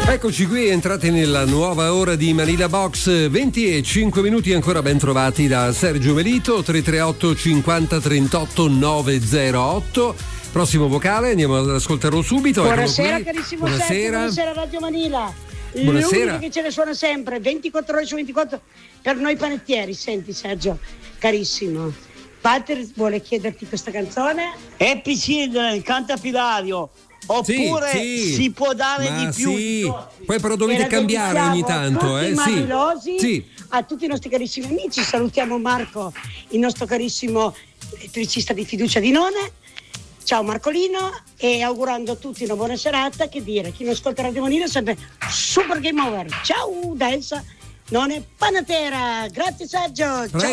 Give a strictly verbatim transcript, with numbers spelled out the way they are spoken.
Eccoci qui, entrate nella nuova ora di Manila Box, venti e cinque minuti ancora, ben trovati da Sergio Melito. Tre tre otto cinquanta trentotto novecentootto. Prossimo vocale, andiamo ad ascoltarlo subito. Buonasera carissimo Sergio, buonasera. buonasera Radio Manila. Buonasera. L'unica che ce ne suona sempre, ventiquattro ore su ventiquattro per noi panettieri. Senti Sergio, carissimo, Walter vuole chiederti questa canzone. Happy Children, canta Pilario. Oppure sì, sì. si può dare Ma di più. Sì. Poi però dovete cambiare ogni tanto, eh? Sì. Sì. A tutti i nostri carissimi amici, salutiamo Marco, il nostro carissimo elettricista di fiducia di None. Ciao Marcolino, e augurando a tutti una buona serata. Che dire, chi non ascolta Radio Manila sempre Super Game Over. Ciao da Elsa None Panatera. Grazie Sergio. Prego,